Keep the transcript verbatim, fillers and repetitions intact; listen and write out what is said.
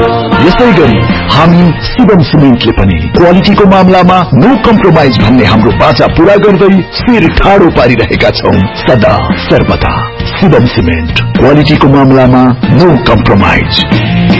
यसैगरी हामी शिवम सिमेन्टले पनि क्वालिटीको मामलामा नो कम्प्रोमाइज भन्ने हाम्रो बाचा पूरा गर्दै शिर ठाडो पारिरहेका छौं सदा सर्वदा। शिवम सिमेन्ट क्वालिटीको मामलामा नो कम्प्रोमाइज।